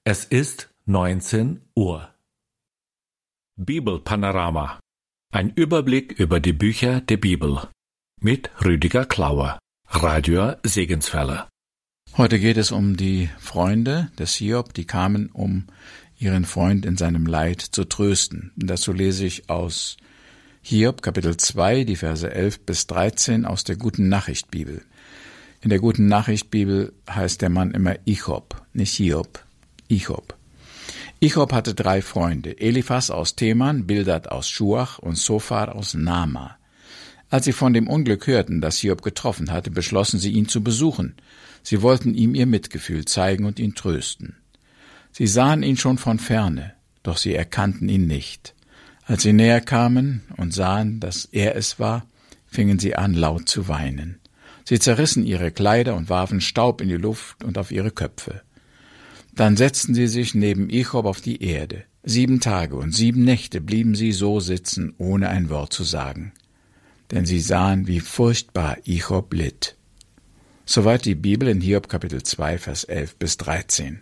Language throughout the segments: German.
Es ist 19 Uhr. Bibelpanorama. Ein Überblick über die Bücher der Bibel. Mit Rüdiger Klauer, Radio Segenswelle. Heute geht es um die Freunde des Hiob, die kamen, um ihren Freund in seinem Leid zu trösten. Und dazu lese ich aus Hiob, Kapitel 2, die Verse 11 bis 13 aus der Guten Nachricht Bibel. In der Guten Nachricht Bibel heißt der Mann immer Ichob, nicht Hiob, Ichob. Ichob hatte 3 Freunde, Eliphas aus Teman, Bildad aus Schuach und Sophar aus Nama. Als sie von dem Unglück hörten, das Hiob getroffen hatte, beschlossen sie, ihn zu besuchen. Sie wollten ihm ihr Mitgefühl zeigen und ihn trösten. Sie sahen ihn schon von ferne, doch sie erkannten ihn nicht. Als sie näher kamen und sahen, dass er es war, fingen sie an, laut zu weinen. Sie zerrissen ihre Kleider und warfen Staub in die Luft und auf ihre Köpfe. Dann setzten sie sich neben Ichob auf die Erde. 7 Tage und 7 Nächte blieben sie so sitzen, ohne ein Wort zu sagen. Denn sie sahen, wie furchtbar Ichob litt. Soweit die Bibel in Hiob Kapitel 2, Vers 11 bis 13.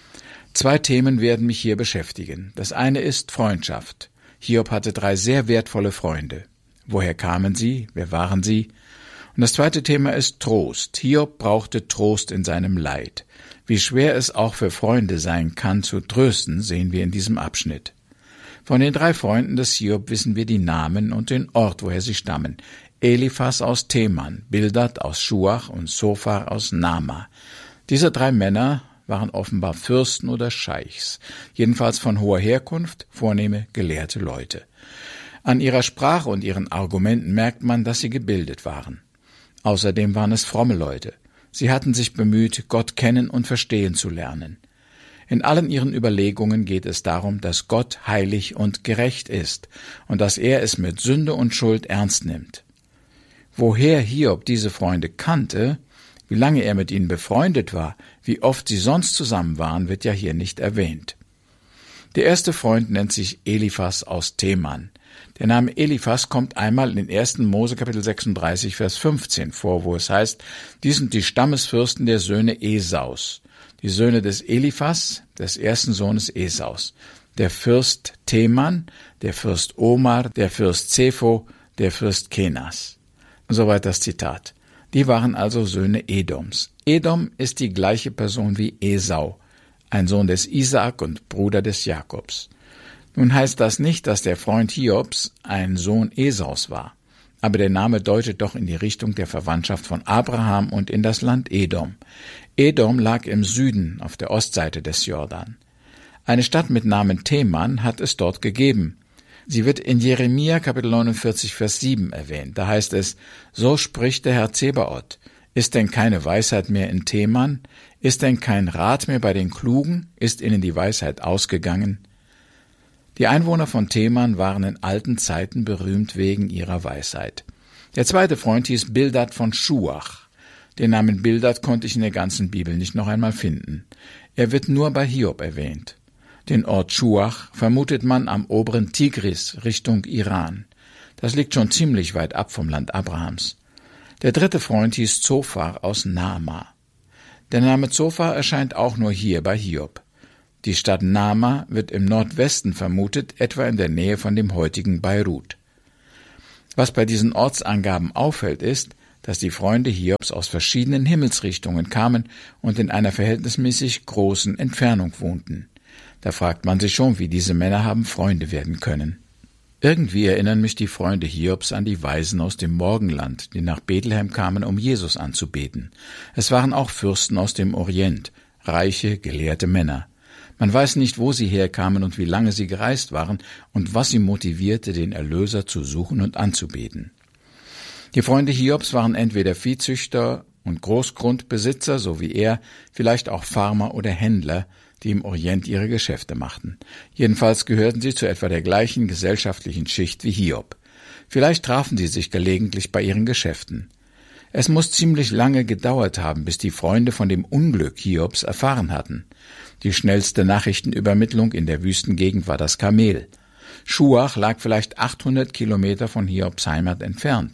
2 Themen werden mich hier beschäftigen. Das eine ist Freundschaft. Hiob hatte 3 sehr wertvolle Freunde. Woher kamen sie? Wer waren sie? Und das zweite Thema ist Trost. Hiob brauchte Trost in seinem Leid. Wie schwer es auch für Freunde sein kann, zu trösten, sehen wir in diesem Abschnitt. Von den 3 Freunden des Hiob wissen wir die Namen und den Ort, woher sie stammen. Eliphas aus Teman, Bildad aus Schuach und Sophar aus Nama. Diese 3 Männer waren offenbar Fürsten oder Scheichs, jedenfalls von hoher Herkunft, vornehme, gelehrte Leute. An ihrer Sprache und ihren Argumenten merkt man, dass sie gebildet waren. Außerdem waren es fromme Leute. Sie hatten sich bemüht, Gott kennen und verstehen zu lernen. In allen ihren Überlegungen geht es darum, dass Gott heilig und gerecht ist und dass er es mit Sünde und Schuld ernst nimmt. Woher Hiob diese Freunde kannte, wie lange er mit ihnen befreundet war, wie oft sie sonst zusammen waren, wird ja hier nicht erwähnt. Der erste Freund nennt sich Eliphas aus Teman. Der Name Eliphas kommt einmal in 1. Mose Kapitel 36, Vers 15 vor, wo es heißt, dies sind die Stammesfürsten der Söhne Esaus, die Söhne des Eliphas, des ersten Sohnes Esaus, der Fürst Teman, der Fürst Omar, der Fürst Zepho, der Fürst Kenas. Soweit das Zitat. Die waren also Söhne Edoms. Edom ist die gleiche Person wie Esau, ein Sohn des Isaak und Bruder des Jakobs. Nun heißt das nicht, dass der Freund Hiobs ein Sohn Esaus war, aber der Name deutet doch in die Richtung der Verwandtschaft von Abraham und in das Land Edom. Edom lag im Süden auf der Ostseite des Jordan. Eine Stadt mit Namen Teman hat es dort gegeben. Sie wird in Jeremia Kapitel 49, Vers 7 erwähnt. Da heißt es, so spricht der Herr Zebaoth, ist denn keine Weisheit mehr in Teman? Ist denn kein Rat mehr bei den Klugen? Ist ihnen die Weisheit ausgegangen? Die Einwohner von Teman waren in alten Zeiten berühmt wegen ihrer Weisheit. Der zweite Freund hieß Bildad von Schuach. Den Namen Bildad konnte ich in der ganzen Bibel nicht noch einmal finden. Er wird nur bei Hiob erwähnt. Den Ort Schuach vermutet man am oberen Tigris Richtung Iran. Das liegt schon ziemlich weit ab vom Land Abrahams. Der dritte Freund hieß Zophar aus Nama. Der Name Zophar erscheint auch nur hier bei Hiob. Die Stadt Nama wird im Nordwesten vermutet, etwa in der Nähe von dem heutigen Beirut. Was bei diesen Ortsangaben auffällt, ist, dass die Freunde Hiobs aus verschiedenen Himmelsrichtungen kamen und in einer verhältnismäßig großen Entfernung wohnten. Da fragt man sich schon, wie diese Männer haben Freunde werden können. Irgendwie erinnern mich die Freunde Hiobs an die Weisen aus dem Morgenland, die nach Bethlehem kamen, um Jesus anzubeten. Es waren auch Fürsten aus dem Orient, reiche, gelehrte Männer. Man weiß nicht, wo sie herkamen und wie lange sie gereist waren und was sie motivierte, den Erlöser zu suchen und anzubeten. Die Freunde Hiobs waren entweder Viehzüchter und Großgrundbesitzer, so wie er, vielleicht auch Farmer oder Händler, die im Orient ihre Geschäfte machten. Jedenfalls gehörten sie zu etwa der gleichen gesellschaftlichen Schicht wie Hiob. Vielleicht trafen sie sich gelegentlich bei ihren Geschäften. Es muss ziemlich lange gedauert haben, bis die Freunde von dem Unglück Hiobs erfahren hatten. Die schnellste Nachrichtenübermittlung in der Wüstengegend war das Kamel. Schuach lag vielleicht 800 Kilometer von Hiobs Heimat entfernt.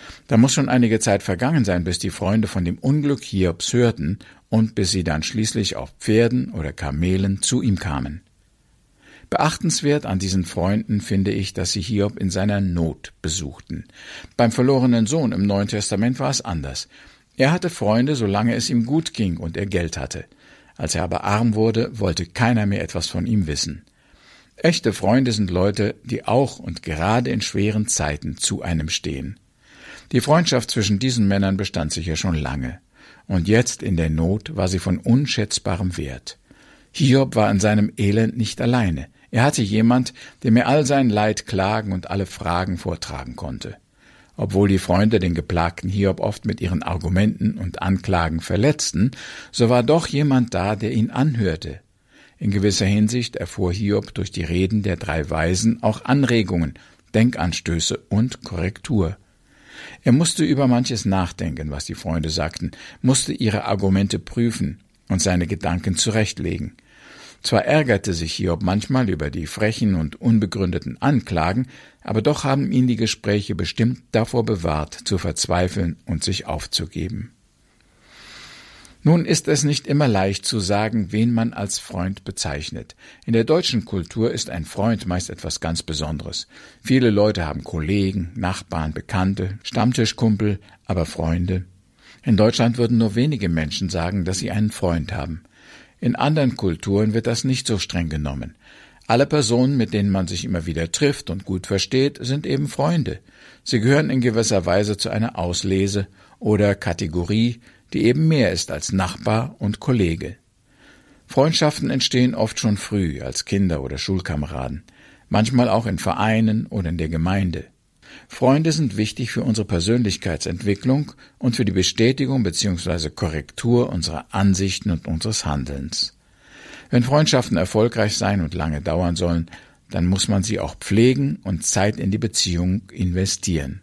Da muss schon einige Zeit vergangen sein, bis die Freunde von dem Unglück Hiobs hörten und bis sie dann schließlich auf Pferden oder Kamelen zu ihm kamen. Beachtenswert an diesen Freunden finde ich, dass sie Hiob in seiner Not besuchten. Beim verlorenen Sohn im Neuen Testament war es anders. Er hatte Freunde, solange es ihm gut ging und er Geld hatte. Als er aber arm wurde, wollte keiner mehr etwas von ihm wissen. Echte Freunde sind Leute, die auch und gerade in schweren Zeiten zu einem stehen. Die Freundschaft zwischen diesen Männern bestand sicher schon lange. Und jetzt in der Not war sie von unschätzbarem Wert. Hiob war in seinem Elend nicht alleine. Er hatte jemand, dem er all sein Leid klagen und alle Fragen vortragen konnte. Obwohl die Freunde den geplagten Hiob oft mit ihren Argumenten und Anklagen verletzten, so war doch jemand da, der ihn anhörte. In gewisser Hinsicht erfuhr Hiob durch die Reden der 3 Weisen auch Anregungen, Denkanstöße und Korrektur. Er musste über manches nachdenken, was die Freunde sagten, musste ihre Argumente prüfen und seine Gedanken zurechtlegen. Zwar ärgerte sich Hiob manchmal über die frechen und unbegründeten Anklagen, aber doch haben ihn die Gespräche bestimmt davor bewahrt, zu verzweifeln und sich aufzugeben. Nun ist es nicht immer leicht zu sagen, wen man als Freund bezeichnet. In der deutschen Kultur ist ein Freund meist etwas ganz Besonderes. Viele Leute haben Kollegen, Nachbarn, Bekannte, Stammtischkumpel, aber Freunde. In Deutschland würden nur wenige Menschen sagen, dass sie einen Freund haben. In anderen Kulturen wird das nicht so streng genommen. Alle Personen, mit denen man sich immer wieder trifft und gut versteht, sind eben Freunde. Sie gehören in gewisser Weise zu einer Auslese oder Kategorie, die eben mehr ist als Nachbar und Kollege. Freundschaften entstehen oft schon früh, als Kinder oder Schulkameraden, manchmal auch in Vereinen oder in der Gemeinde. Freunde sind wichtig für unsere Persönlichkeitsentwicklung und für die Bestätigung bzw. Korrektur unserer Ansichten und unseres Handelns. Wenn Freundschaften erfolgreich sein und lange dauern sollen, dann muss man sie auch pflegen und Zeit in die Beziehung investieren.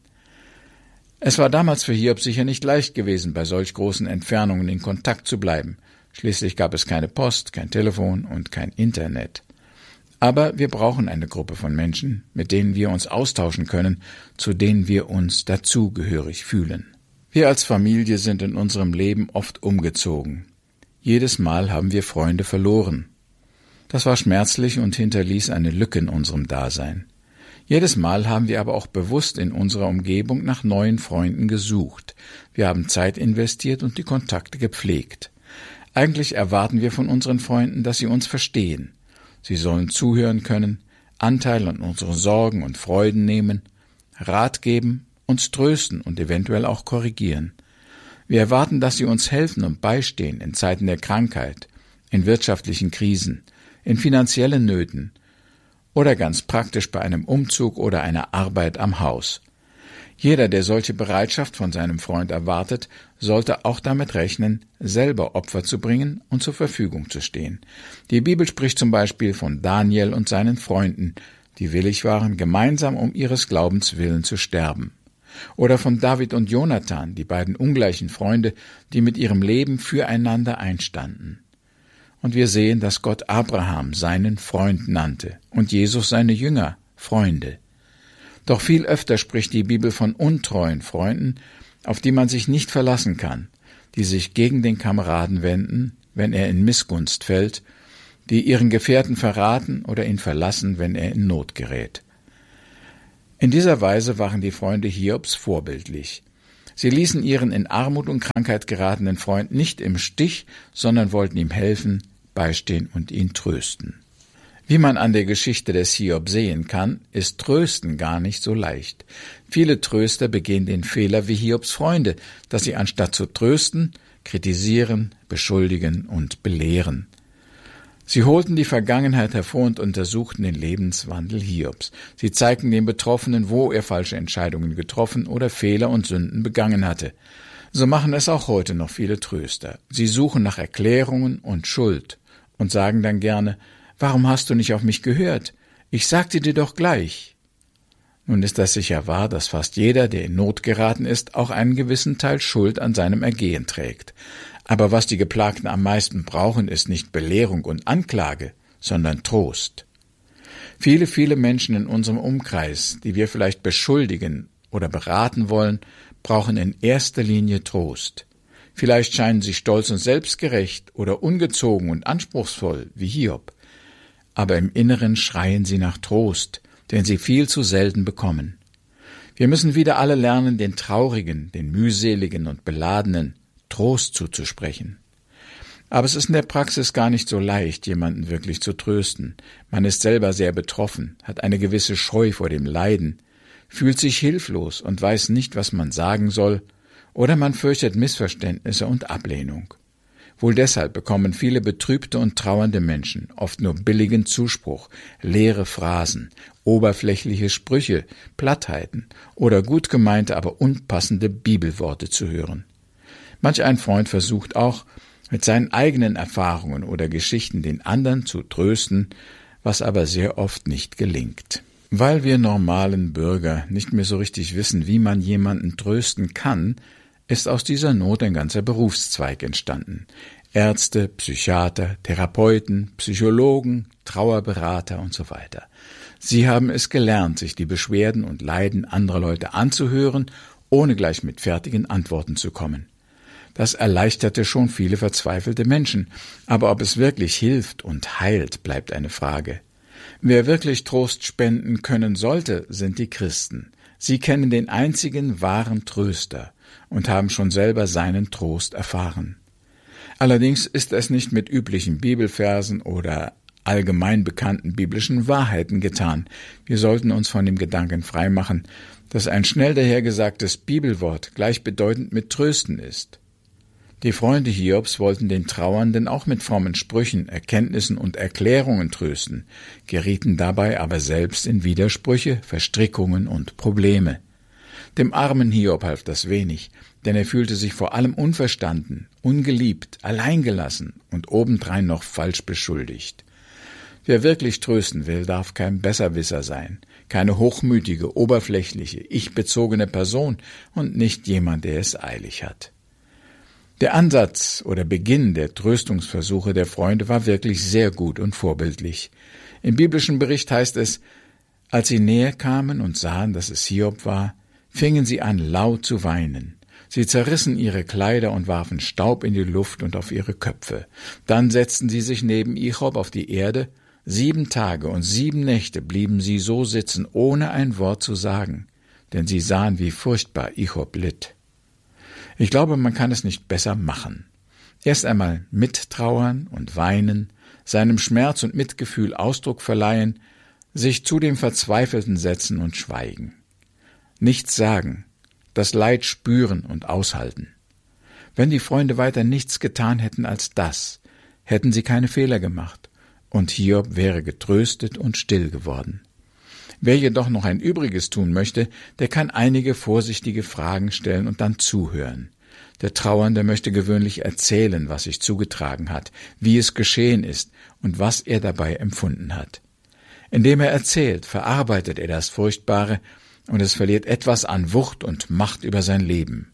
Es war damals für Hiob sicher nicht leicht gewesen, bei solch großen Entfernungen in Kontakt zu bleiben. Schließlich gab es keine Post, kein Telefon und kein Internet. Aber wir brauchen eine Gruppe von Menschen, mit denen wir uns austauschen können, zu denen wir uns dazugehörig fühlen. Wir als Familie sind in unserem Leben oft umgezogen. Jedes Mal haben wir Freunde verloren. Das war schmerzlich und hinterließ eine Lücke in unserem Dasein. Jedes Mal haben wir aber auch bewusst in unserer Umgebung nach neuen Freunden gesucht. Wir haben Zeit investiert und die Kontakte gepflegt. Eigentlich erwarten wir von unseren Freunden, dass sie uns verstehen. Sie sollen zuhören können, Anteil an unseren Sorgen und Freuden nehmen, Rat geben, uns trösten und eventuell auch korrigieren. Wir erwarten, dass sie uns helfen und beistehen in Zeiten der Krankheit, in wirtschaftlichen Krisen, in finanziellen Nöten oder ganz praktisch bei einem Umzug oder einer Arbeit am Haus. Jeder, der solche Bereitschaft von seinem Freund erwartet, sollte auch damit rechnen, selber Opfer zu bringen und zur Verfügung zu stehen. Die Bibel spricht zum Beispiel von Daniel und seinen Freunden, die willig waren, gemeinsam um ihres Glaubens willen zu sterben. Oder von David und Jonathan, die beiden ungleichen Freunde, die mit ihrem Leben füreinander einstanden. Und wir sehen, dass Gott Abraham seinen Freund nannte und Jesus seine Jünger Freunde. Doch viel öfter spricht die Bibel von untreuen Freunden, auf die man sich nicht verlassen kann, die sich gegen den Kameraden wenden, wenn er in Missgunst fällt, die ihren Gefährten verraten oder ihn verlassen, wenn er in Not gerät. In dieser Weise waren die Freunde Hiobs vorbildlich. Sie ließen ihren in Armut und Krankheit geratenen Freund nicht im Stich, sondern wollten ihm helfen, beistehen und ihn trösten. Wie man an der Geschichte des Hiob sehen kann, ist Trösten gar nicht so leicht. Viele Tröster begehen den Fehler wie Hiobs Freunde, dass sie anstatt zu trösten, kritisieren, beschuldigen und belehren. Sie holten die Vergangenheit hervor und untersuchten den Lebenswandel Hiobs. Sie zeigten dem Betroffenen, wo er falsche Entscheidungen getroffen oder Fehler und Sünden begangen hatte. So machen es auch heute noch viele Tröster. Sie suchen nach Erklärungen und Schuld und sagen dann gerne: »Warum hast du nicht auf mich gehört? Ich sagte dir doch gleich.« Nun ist das sicher wahr, dass fast jeder, der in Not geraten ist, auch einen gewissen Teil Schuld an seinem Ergehen trägt. Aber was die Geplagten am meisten brauchen, ist nicht Belehrung und Anklage, sondern Trost. Viele Menschen in unserem Umkreis, die wir vielleicht beschuldigen oder beraten wollen, brauchen in erster Linie Trost. Vielleicht scheinen sie stolz und selbstgerecht oder ungezogen und anspruchsvoll wie Hiob, aber im Inneren schreien sie nach Trost, den sie viel zu selten bekommen. Wir müssen wieder alle lernen, den Traurigen, den Mühseligen und Beladenen Trost zuzusprechen. Aber es ist in der Praxis gar nicht so leicht, jemanden wirklich zu trösten. Man ist selber sehr betroffen, hat eine gewisse Scheu vor dem Leiden, fühlt sich hilflos und weiß nicht, was man sagen soll, oder man fürchtet Missverständnisse und Ablehnung. Wohl deshalb bekommen viele betrübte und trauernde Menschen oft nur billigen Zuspruch, leere Phrasen, oberflächliche Sprüche, Plattheiten oder gut gemeinte, aber unpassende Bibelworte zu hören. Manch ein Freund versucht auch, mit seinen eigenen Erfahrungen oder Geschichten den anderen zu trösten, was aber sehr oft nicht gelingt. Weil wir normalen Bürger nicht mehr so richtig wissen, wie man jemanden trösten kann, ist aus dieser Not ein ganzer Berufszweig entstanden. Ärzte, Psychiater, Therapeuten, Psychologen, Trauerberater und so weiter. Sie haben es gelernt, sich die Beschwerden und Leiden anderer Leute anzuhören, ohne gleich mit fertigen Antworten zu kommen. Das erleichterte schon viele verzweifelte Menschen, aber ob es wirklich hilft und heilt, bleibt eine Frage. Wer wirklich Trost spenden können sollte, sind die Christen. Sie kennen den einzigen wahren Tröster und haben schon selber seinen Trost erfahren. Allerdings ist es nicht mit üblichen Bibelversen oder allgemein bekannten biblischen Wahrheiten getan. Wir sollten uns von dem Gedanken freimachen, dass ein schnell dahergesagtes Bibelwort gleichbedeutend mit Trösten ist. Die Freunde Hiobs wollten den Trauernden auch mit frommen Sprüchen, Erkenntnissen und Erklärungen trösten, gerieten dabei aber selbst in Widersprüche, Verstrickungen und Probleme. Dem armen Hiob half das wenig, denn er fühlte sich vor allem unverstanden, ungeliebt, alleingelassen und obendrein noch falsch beschuldigt. Wer wirklich trösten will, darf kein Besserwisser sein, keine hochmütige, oberflächliche, ich-bezogene Person und nicht jemand, der es eilig hat. Der Ansatz oder Beginn der Tröstungsversuche der Freunde war wirklich sehr gut und vorbildlich. Im biblischen Bericht heißt es, als sie näher kamen und sahen, dass es Hiob war, fingen sie an, laut zu weinen. Sie zerrissen ihre Kleider und warfen Staub in die Luft und auf ihre Köpfe. Dann setzten sie sich neben Hiob auf die Erde. 7 Tage und 7 Nächte blieben sie so sitzen, ohne ein Wort zu sagen, denn sie sahen, wie furchtbar Hiob litt. Ich glaube, man kann es nicht besser machen. Erst einmal mittrauern und weinen, seinem Schmerz und Mitgefühl Ausdruck verleihen, sich zu dem Verzweifelten setzen und schweigen. Nichts sagen, das Leid spüren und aushalten. Wenn die Freunde weiter nichts getan hätten als das, hätten sie keine Fehler gemacht, und Hiob wäre getröstet und still geworden. Wer jedoch noch ein Übriges tun möchte, der kann einige vorsichtige Fragen stellen und dann zuhören. Der Trauernde möchte gewöhnlich erzählen, was sich zugetragen hat, wie es geschehen ist und was er dabei empfunden hat. Indem er erzählt, verarbeitet er das Furchtbare und es verliert etwas an Wucht und Macht über sein Leben.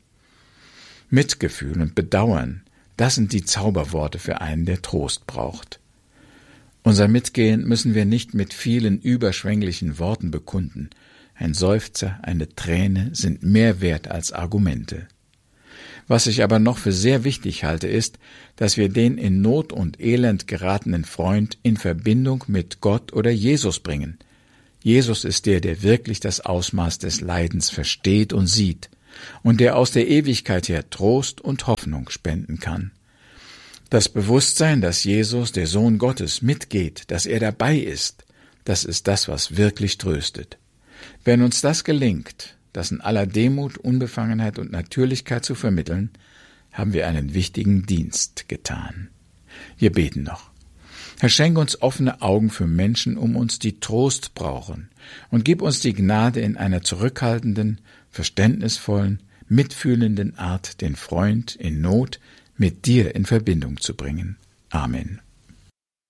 Mitgefühl und Bedauern, das sind die Zauberworte für einen, der Trost braucht. Unser Mitgehen müssen wir nicht mit vielen überschwänglichen Worten bekunden. Ein Seufzer, eine Träne sind mehr wert als Argumente. Was ich aber noch für sehr wichtig halte, ist, dass wir den in Not und Elend geratenen Freund in Verbindung mit Gott oder Jesus bringen. Jesus ist der, der wirklich das Ausmaß des Leidens versteht und sieht und der aus der Ewigkeit her Trost und Hoffnung spenden kann. Das Bewusstsein, dass Jesus, der Sohn Gottes, mitgeht, dass er dabei ist, das ist das, was wirklich tröstet. Wenn uns das gelingt, das in aller Demut, Unbefangenheit und Natürlichkeit zu vermitteln, haben wir einen wichtigen Dienst getan. Wir beten noch. Herr, schenk uns offene Augen für Menschen um uns, die Trost brauchen, und gib uns die Gnade, in einer zurückhaltenden, verständnisvollen, mitfühlenden Art den Freund in Not mit dir in Verbindung zu bringen. Amen.